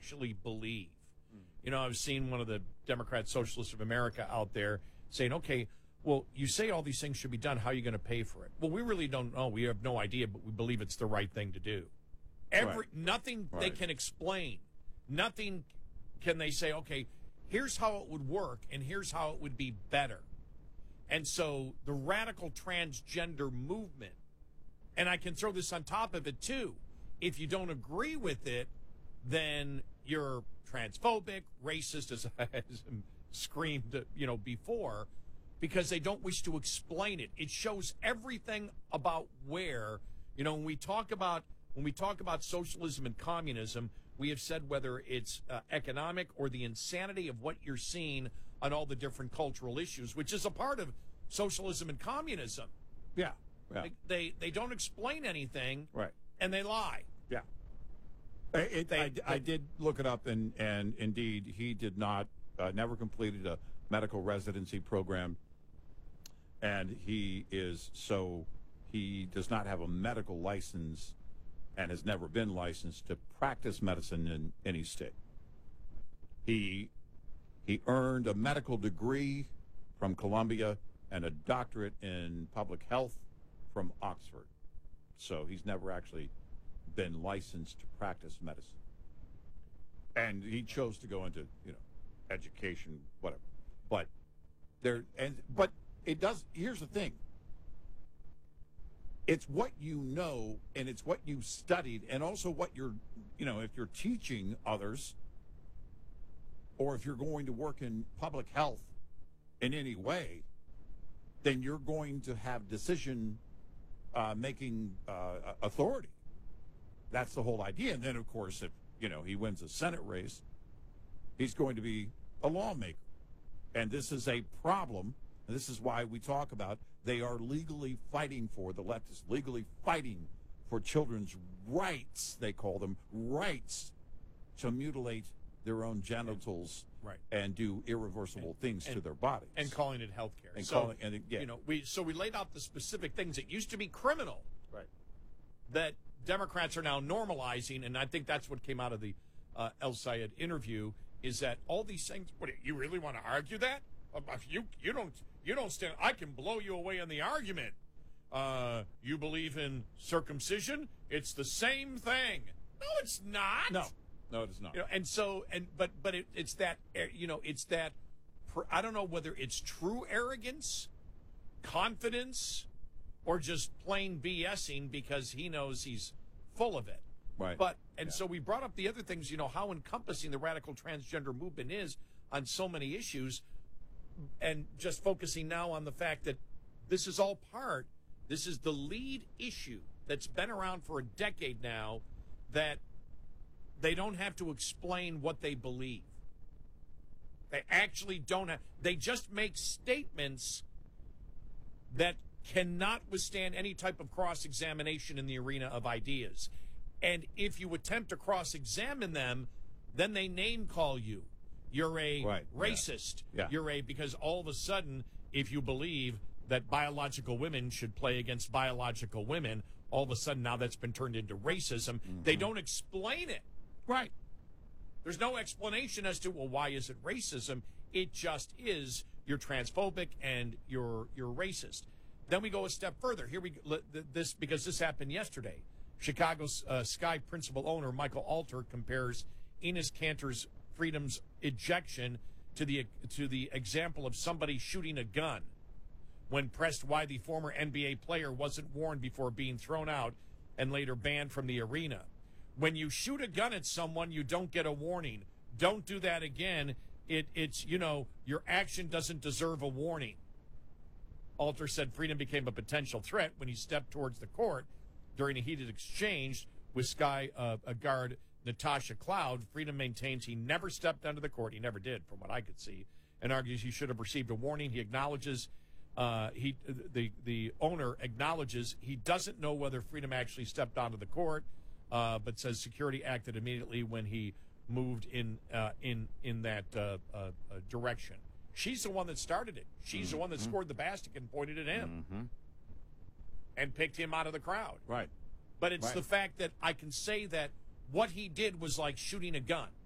actually believe. You know, I've seen one of the Democrat Socialists of America out there saying, okay, well, you say all these things should be done. How are you going to pay for it? Well, we really don't know. We have no idea, but we believe it's the right thing to do. Nothing they can explain. Nothing can they say, okay, here's how it would work and here's how it would be better. And so the radical transgender movement, and I can throw this on top of it too, if you don't agree with it, then you're transphobic, racist, as I screamed, before, because they don't wish to explain it. It shows everything about where, when we talk about socialism and communism, we have said whether it's economic or the insanity of what you're seeing on all the different cultural issues, which is a part of socialism and communism. Yeah. They don't explain anything, right, and they lie. Yeah. I did look it up, and indeed, he did not, never completed a medical residency program, and he does not have a medical license and has never been licensed to practice medicine in any state. He earned a medical degree from Columbia and a doctorate in public health from Oxford. So he's never actually been licensed to practice medicine. And he chose to go into, education, whatever. But it does, here's the thing. It's what you know, and it's what you've studied, and also what you're, if you're teaching others, or if you're going to work in public health in any way, then you're going to have decision making authority. That's the whole idea. And then, of course, if, he wins a Senate race, he's going to be a lawmaker. And this is a problem. And this is why we talk about they are legally fighting for, the left is legally fighting for children's rights, they call them, rights to mutilate their own genitals, right, and do irreversible things to their bodies. And calling it health care. We laid out the specific things that used to be criminal, right, that Democrats are now normalizing, and I think that's what came out of the El Sayed interview, is that all these things, you really want to argue that? You don't stand. I can blow you away in the argument. You believe in circumcision? It's the same thing. No, it's not. No, it is not. It's that. It's that. I don't know whether it's true arrogance, confidence, or just plain BSing because he knows he's full of it. Right. So we brought up the other things. How encompassing the radical transgender movement is on so many issues. And just focusing now on the fact that this is the lead issue that's been around for a decade now, that they don't have to explain what they believe. They actually don't have, they just make statements that cannot withstand any type of cross-examination in the arena of ideas. And if you attempt to cross-examine them, then they name-call you. You're a racist. Yeah. Because all of a sudden, if you believe that biological women should play against biological women, all of a sudden now that's been turned into racism. Mm-hmm. They don't explain it. Right. There's no explanation as to, why is it racism? It just is. You're transphobic and you're racist. Then we go a step further. Here because this happened yesterday. Chicago Sky principal owner Michael Alter compares Enes Kanter's freedom's ejection to the example of somebody shooting a gun. When pressed why the former NBA player wasn't warned before being thrown out and later banned from the arena. When you shoot a gun at someone, you don't get a warning. Don't do that again. It's your action doesn't deserve a warning. Alter said freedom became a potential threat when he stepped towards the court during a heated exchange with Sky guard Natasha Cloud. Freedom maintains he never stepped onto the court. He never did, from what I could see, and argues he should have received a warning. He acknowledges, the owner acknowledges he doesn't know whether Freedom actually stepped onto the court, but says security acted immediately when he moved in that direction. She's the one that started it. She's the one that scored the basket and pointed at him and picked him out of the crowd. Right. But it's the fact that I can say that what he did was like shooting a gun.